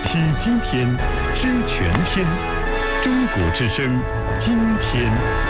体今天，知全天。中国之声，今天。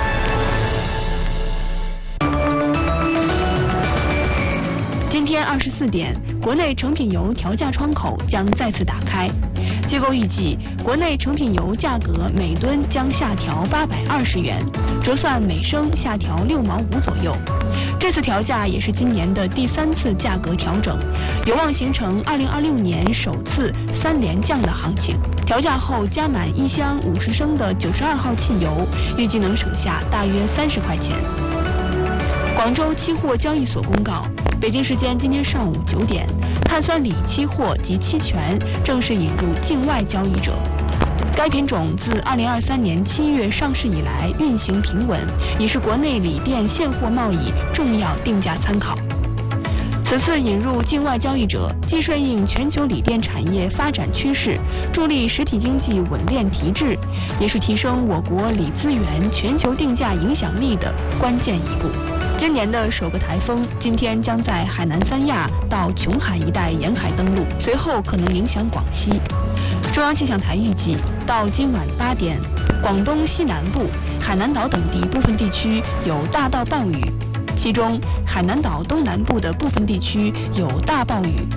今天24点，国内成品油调价窗口将再次打开。机构预计，国内成品油价格每吨将下调820元，折算每升下调6毛5左右。这次调价也是今年的第3次价格调整，有望形成2026年首次3连降的行情。调价后加满1箱50升的92号汽油，预计能省下大约30块钱。广州期货交易所公告，北京时间今天上午9点，碳酸锂期货及期权正式引入境外交易者。该品种自2023年7月上市以来运行平稳，已是国内锂电现货贸易重要定价参考。此次引入境外交易者，既顺应全球锂电产业发展趋势，助力实体经济稳链提质，也是提升我国锂资源全球定价影响力的关键一步。今年的首个台风今天将在海南三亚到琼海一带沿海登陆，随后可能影响广西。中央气象台预计，到今晚8点，广东西南部、海南岛等地部分地区有大到暴雨，其中海南岛东南部的部分地区有大暴雨。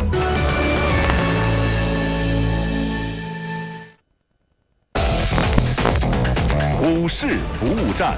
股市服务站。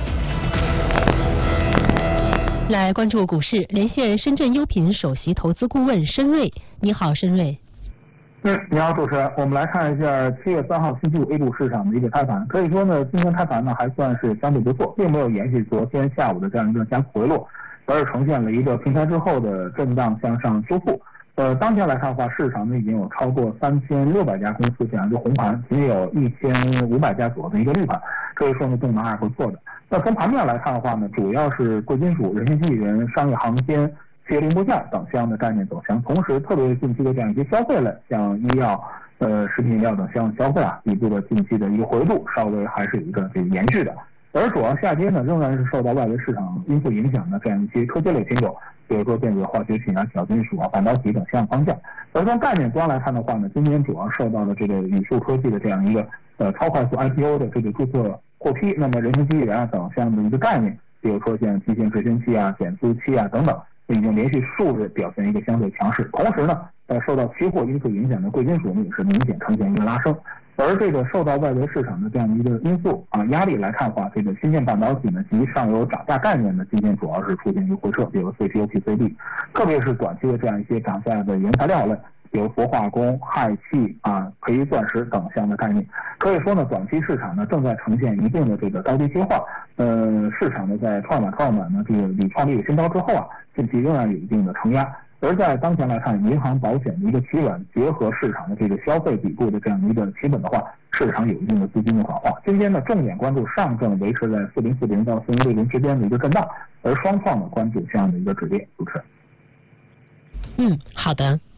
来关注股市，连线深圳优品首席投资顾问申瑞。你好，申瑞。 你好，主持人。我们来看一下7月3号星期五 A 股市场的一个开盘。可以说呢，今天开盘呢还算是相对不错，并没有延续昨天下午的这样一个加幅回落，而是呈现了一个平台之后的震荡向上收复。当前来看的话，市场呢已经有超过3600家公司这样一个红盘，仅有1500家左右的一个绿盘，可以说呢动能还是不错的。那从盘面来看的话呢，主要是贵金属、人民币人、商业航天、企业零部件等相的概念走强，同时特别是近期的这样一些消费类，像医药、食品饮料等相应消费底部的近期的一个回度稍微还是有一个这个延续的。而主要下跌呢，仍然是受到外围市场因素影响的这样一些科技类品种，比如说电子化学品啊、小金属啊、半导体等相应方向。而从概念端来看的话呢，今年主要受到了这个宇树科技的这样一个超快速 IPO 的这个注册获批，那么人形机器人啊等相应的一个概念，比如说像机械追踪器啊、减速器啊等等，已经连续数日表现一个相对强势。同时呢，受到期货因素影响的贵金属呢也是明显呈现一个拉升。而这个受到外围市场的这样一个因素压力来看的话，这个芯片半导体呢及上游涨价概念呢，今天主要是出现一个回撤，比如 CPU、PCB， 特别是短期的这样一些涨价的原材料类，比如氟化工、氦气钡钻石等相的概念。可以说呢，短期市场呢正在呈现一定的这个高低切换。市场呢在创业板呢这个屡创历史新高之后近期仍然有一定的承压。而在当前来看，银行保险的一个企稳，结合市场的这个消费底部的这样一个企稳的话，市场有一定的资金的转化。今天呢，重点关注上证维持在4040到4160之间的一个震荡，而双创呢关注这样的一个止跌。主持人。 好的。